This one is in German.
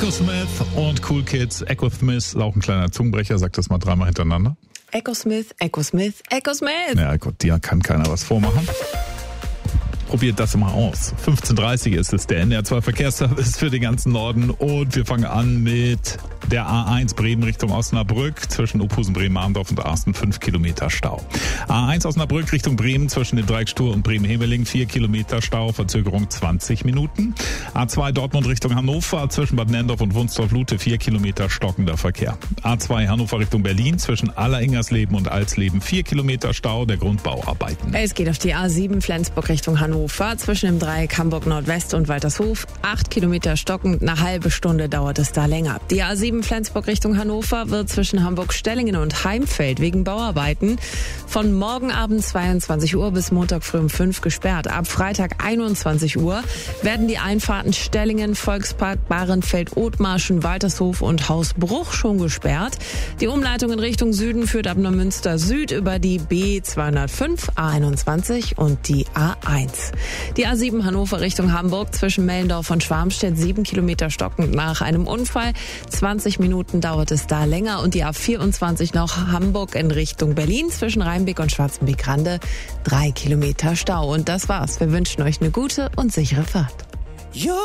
Echo Smith und Cool Kids. Echo Smith ist auch ein kleiner Zungenbrecher, sag das mal dreimal hintereinander. Echo Smith, Echo Smith, Echo Smith. Ja Gott, dir kann keiner was vormachen. Probiert das mal aus. 15:30 ist es, der NDR2 Verkehrsservice für den ganzen Norden. Und wir fangen an mit der A1 Bremen Richtung Osnabrück. Zwischen Opusen, Bremen-Arndorf und Arsten 5 Kilometer Stau. A1 Osnabrück Richtung Bremen zwischen dem Dreieck Stur und Bremen-Heveling 4 Kilometer Stau, Verzögerung 20 Minuten. A2 Dortmund Richtung Hannover zwischen Bad Nenndorf und Wunstorf-Lute 4 Kilometer stockender Verkehr. A2 Hannover Richtung Berlin zwischen Aller-Ingersleben und Alsleben 4 Kilometer Stau der Grundbauarbeiten. Es geht auf die A7 Flensburg Richtung Hannover zwischen dem Dreieck Hamburg Nordwest und Waltershof. 8 Kilometer stockend, eine halbe Stunde dauert es da länger. Die A7 Flensburg Richtung Hannover wird zwischen Hamburg-Stellingen und Heimfeld wegen Bauarbeiten von morgen Abend 22 Uhr bis Montag früh um 5 gesperrt. Ab Freitag 21 Uhr werden die Einfahrten Stellingen, Volkspark, Bahrenfeld, Othmarschen, Waltershof und Hausbruch schon gesperrt. Die Umleitung in Richtung Süden führt ab Neumünster Süd über die B205, A21 und die A1. Die A7 Hannover Richtung Hamburg zwischen Mellendorf und Schwarmstedt 7 Kilometer stockend nach einem Unfall. 20 Minuten dauert es da länger. Und die A24 noch Hamburg in Richtung Berlin zwischen Rheinbeck und Schwarzenbeck-Rande 3 Kilometer Stau. Und das war's. Wir wünschen euch eine gute und sichere Fahrt.